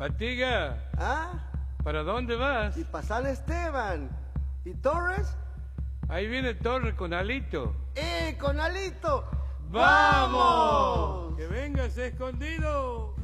Patiga, ¿Ah? ¿para dónde vas? Y para San Esteban. ¿Y Torres? Ahí viene Torres con Alito. ¡Con Alito! ¡Vamos! ¡Que vengas escondido!